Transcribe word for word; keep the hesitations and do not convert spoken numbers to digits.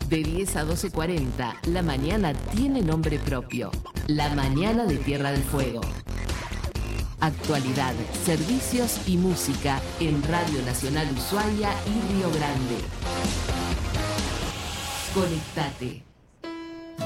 De diez a doce cuarenta, la mañana tiene nombre propio. La mañana de Tierra del Fuego. Actualidad, servicios y música en Radio Nacional Ushuaia y Río Grande. Conectate.